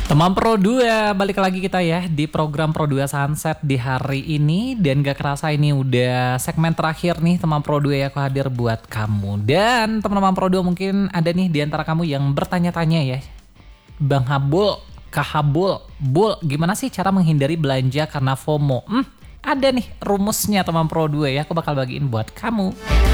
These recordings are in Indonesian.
Teman Pro 2, balik lagi kita ya di program Pro 2 Sunset di hari ini. Dan gak kerasa ini udah segmen terakhir nih teman Pro 2 ya, aku hadir buat kamu. Dan teman-teman Pro 2 mungkin ada nih di antara kamu yang bertanya-tanya ya, Bang Habul, Kak Habul, Bul, gimana sih cara menghindari belanja karena FOMO? Ada nih rumusnya teman Pro 2 ya, aku bakal bagiin buat kamu.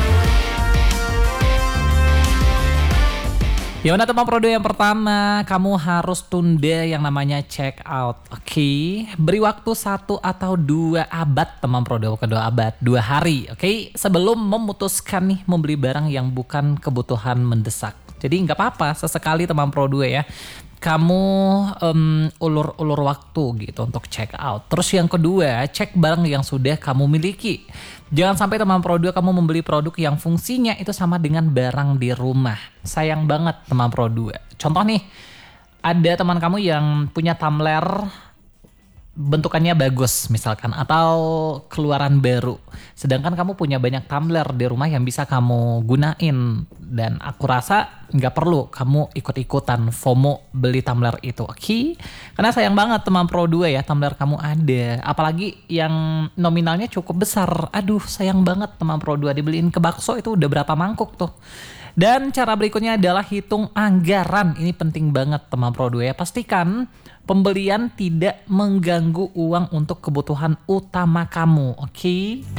Yang mana teman Pro 2 yang pertama, kamu harus tunda yang namanya check out. Oke, beri waktu 1 atau 2 abad teman Pro 2, bukan 2 abad, 2 hari. Oke, sebelum memutuskan nih membeli barang yang bukan kebutuhan mendesak. Jadi nggak apa-apa sesekali teman Pro 2 ya, kamu ulur waktu gitu untuk check out. Terus yang kedua, cek barang yang sudah kamu miliki. Jangan sampai teman Pro 2 kamu membeli produk yang fungsinya itu sama dengan barang di rumah. Sayang banget teman Pro 2. Contoh nih, ada teman kamu yang punya tumbler bentukannya bagus misalkan, atau keluaran baru. Sedangkan kamu punya banyak tumbler di rumah yang bisa kamu gunain. Dan aku rasa nggak perlu kamu ikut-ikutan FOMO beli tumbler itu, oke? Karena sayang banget teman Pro 2 ya, tumbler kamu ada. Apalagi yang nominalnya cukup besar. Aduh sayang banget teman Pro 2, dibeliin ke bakso itu udah berapa mangkuk tuh. Dan cara berikutnya adalah hitung anggaran. Ini penting banget teman Pro 2 ya. Pastikan pembelian tidak mengganggu uang untuk kebutuhan utama kamu, oke?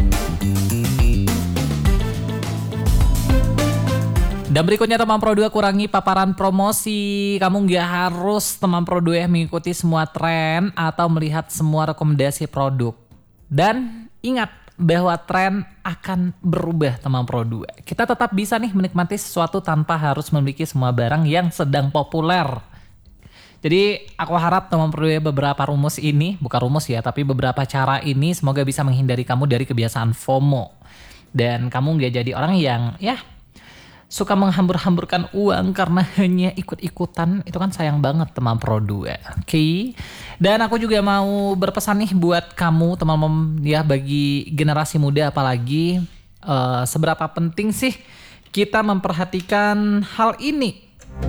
Dan berikutnya teman Pro 2, kurangi paparan promosi. Kamu nggak harus teman Pro 2 mengikuti semua tren atau melihat semua rekomendasi produk. Dan ingat bahwa tren akan berubah teman Pro 2. Kita tetap bisa nih menikmati sesuatu tanpa harus memiliki semua barang yang sedang populer. Jadi aku harap teman Pro 2 beberapa rumus ini, bukan rumus ya, tapi beberapa cara ini semoga bisa menghindari kamu dari kebiasaan FOMO. Dan kamu nggak jadi orang yang ya suka menghambur-hamburkan uang karena hanya ikut-ikutan. Itu kan sayang banget teman Pro 2. Oke. Dan aku juga mau berpesan nih buat kamu teman-teman ya, bagi generasi muda apalagi, seberapa penting sih kita memperhatikan hal ini.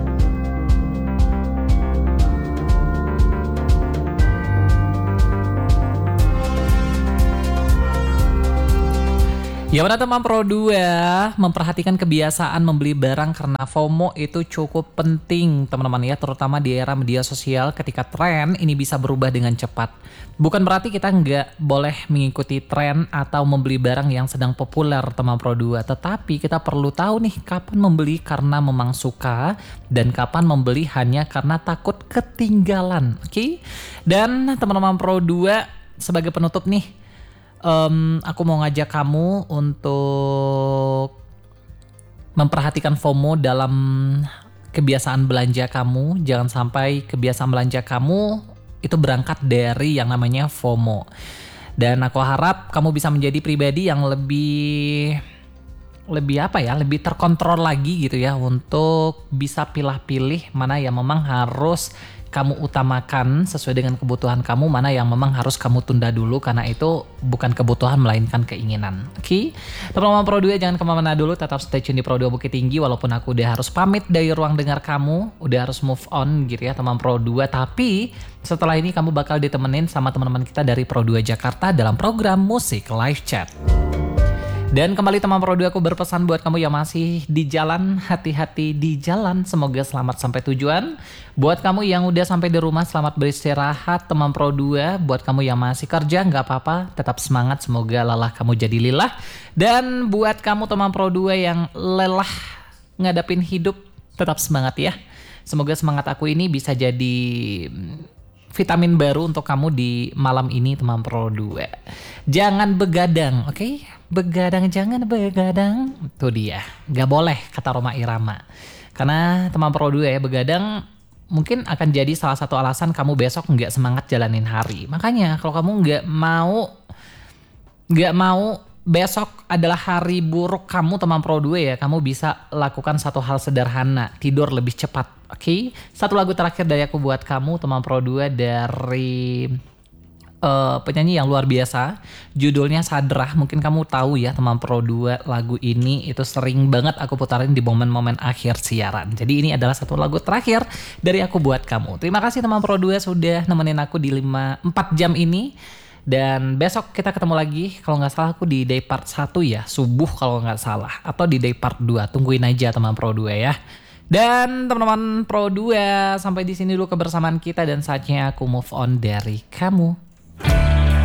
Ya benar teman Pro 2, memperhatikan kebiasaan membeli barang karena FOMO itu cukup penting teman-teman ya, terutama di era media sosial ketika tren ini bisa berubah dengan cepat. Bukan berarti kita nggak boleh mengikuti tren atau membeli barang yang sedang populer teman Pro 2, tetapi kita perlu tahu nih kapan membeli karena memang suka dan kapan membeli hanya karena takut ketinggalan, oke? Dan teman-teman Pro 2, sebagai penutup nih, aku mau ngajak kamu untuk memperhatikan FOMO dalam kebiasaan belanja kamu. Jangan sampai kebiasaan belanja kamu itu berangkat dari yang namanya FOMO. Dan aku harap kamu bisa menjadi pribadi yang lebih lebih terkontrol lagi gitu ya, untuk bisa pilih-pilih mana yang memang harus kamu utamakan sesuai dengan kebutuhan kamu, mana yang memang harus kamu tunda dulu karena itu bukan kebutuhan melainkan keinginan. Oke? Teman-teman Pro 2 jangan kemana-mana dulu, tetap stay tune di Pro 2 Bukit Tinggi walaupun aku udah harus pamit dari ruang dengar kamu, udah harus move on gitu ya teman Pro 2, tapi setelah ini kamu bakal ditemenin sama teman-teman kita dari Pro 2 Jakarta dalam program Musik Live Chat. Dan kembali teman Pro 2, aku berpesan buat kamu yang masih di jalan, hati-hati di jalan, semoga selamat sampai tujuan. Buat kamu yang udah sampai di rumah, selamat beristirahat teman Pro 2. Buat kamu yang masih kerja, nggak apa-apa, tetap semangat, semoga lelah kamu jadi lilah. Dan buat kamu teman Pro 2 yang lelah ngadapin hidup, tetap semangat ya. Semoga semangat aku ini bisa jadi vitamin baru untuk kamu di malam ini teman Pro 2. Jangan begadang, oke? Begadang, jangan begadang. Itu dia, gak boleh kata Roma Irama. Karena teman Pro 2 ya, begadang mungkin akan jadi salah satu alasan kamu besok gak semangat jalanin hari. Makanya kalau kamu gak mau besok adalah hari buruk kamu teman Pro 2 ya, kamu bisa lakukan satu hal sederhana, tidur lebih cepat, oke? Satu lagu terakhir dari aku buat kamu teman Pro 2 dari penyanyi yang luar biasa. Judulnya Sadrah. Mungkin kamu tahu ya teman Pro 2, lagu ini itu sering banget aku putarin di momen-momen akhir siaran. Jadi ini adalah satu lagu terakhir dari aku buat kamu. Terima kasih teman Pro 2 sudah nemenin aku di 4 jam ini. Dan besok kita ketemu lagi, kalau nggak salah aku di day part 1 ya, subuh kalau nggak salah. Atau di day part 2, tungguin aja teman Pro 2 ya. Dan teman-teman Pro 2, sampai di sini dulu kebersamaan kita dan saatnya aku move on dari kamu.